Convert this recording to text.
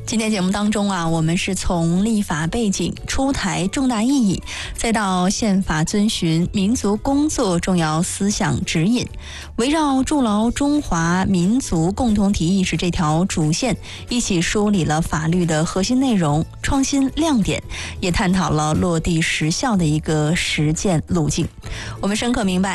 今天节目当中啊，我们是从立法背景、出台重大意义，再到宪法遵循民族工作重要思想指引，围绕筑牢中华民族共同体意识这条主线，一起梳理了法律的核心内容、创新亮点，也探讨了落地实效的一个实践路径。我们深刻明白，